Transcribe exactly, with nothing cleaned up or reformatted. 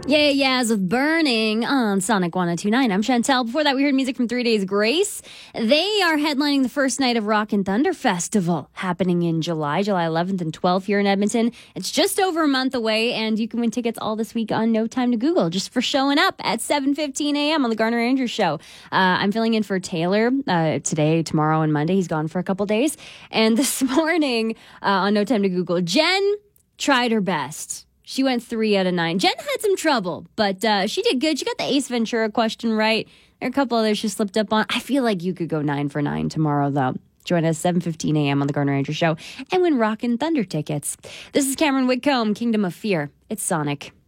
Yeah, yeah, with Burning on Sonic one oh two point nine. I'm Chantel. Before that, we heard music from Three Days Grace. They are headlining the first night of Rock and Thunder Festival happening in July, July eleventh and twelfth here in Edmonton. It's just over a month away, and you can win tickets all this week on No Time to Google just for showing up at seven fifteen a.m. on the Garner Andrews Show. Uh, I'm filling in for Taylor uh, today, tomorrow, and Monday. He's gone for a couple days. And this morning uh, on No Time to Google, Jen tried her best. She went three out of nine. Jen had some trouble, but uh, she did good. She got the Ace Ventura question right. There are a couple others she slipped up on. I feel like you could go nine for nine tomorrow, though. Join us seven fifteen a.m. on the Garner Andrews Show and win Rock and Thunder tickets. This is Cameron Whitcomb, Kingdom of Fear. It's Sonic.